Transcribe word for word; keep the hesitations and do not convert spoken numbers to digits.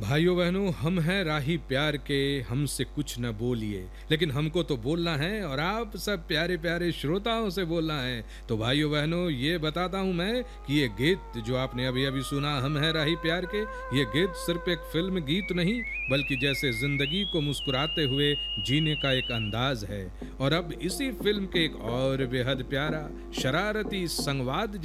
भाइयों बहनों, हम हैं राही प्यार के, हमसे कुछ न बोलिए, लेकिन हमको तो बोलना है और आप सब प्यारे प्यारे श्रोताओं से बोलना है। तो भाइयों बहनों, ये बताता हूँ मैं कि ये गीत जो आपने अभी अभी सुना, हम हैं राही प्यार के, ये गीत सिर्फ एक फिल्म गीत नहीं, बल्कि जैसे जिंदगी को मुस्कुराते हुए जीने का एक अंदाज है। और अब इसी फिल्म के एक और बेहद प्यारा शरारती संवाद